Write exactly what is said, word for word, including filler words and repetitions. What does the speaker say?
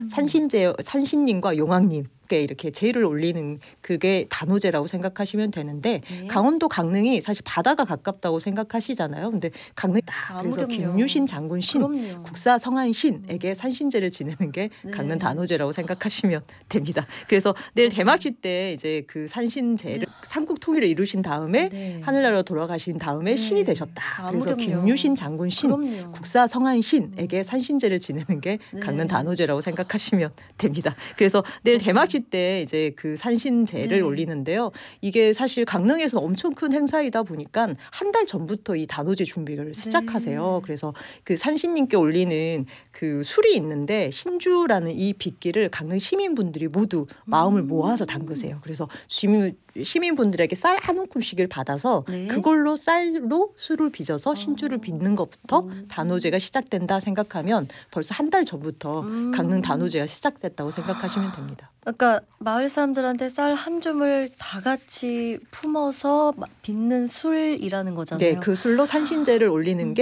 산신제, 산신님과 용왕님께 이렇게 제를 올리는 그게 단오제라고 생각하시면 되는데 네. 강원도 강릉이 사실 바다가 가깝다고 생각하시잖아요. 근데 강릉 아, 그래서 그럼요. 김유신 장군 신, 그럼요. 국사 성한 신에게 산신제를 지내는 게 네. 강릉 단오제라고 생각하시면 됩니다. 그래서 내일 개막식 때 이제 그 산신제를 네. 삼국 통일을 이루신 다음에 네. 하늘나라로 돌아가신 다음에 네. 신이 되셨다. 아, 그래서 그럼요. 김유신 장군 신, 그럼요. 국사 성한 신에게 산신제를 지내는 게 네. 강릉 단오제라고 생각하시면 됩니다. 그래서 내일 개막식 때 이제 그 산신제를 네. 올리는데요. 이게 사실 강릉에서 엄청 큰 행사이다 보니까 한 달 전부터 이 단오제 준비를 시작하세요. 네. 그래서 그 산신님께 올리는 그 술이 있는데 신주라는 이 빗기를 강릉 시민분들이 모두 마음을 음. 모아서 담그세요. 그래서 시민 시민분들에게 쌀 한 움큼씩을 받아서 네. 그걸로 쌀로 술을 빚어서 신주를 아. 빚는 것부터 음. 단오제가 시작된다 생각하면 벌써 한 달 전부터 음. 강릉 단오제가 시작됐다고 생각하시면 됩니다. 그러니까 마을 사람들한테 쌀 한 줌을 다 같이 품어서 마- 빚는 술이라는 거잖아요. 네, 그 술로 산신제를 올리는 게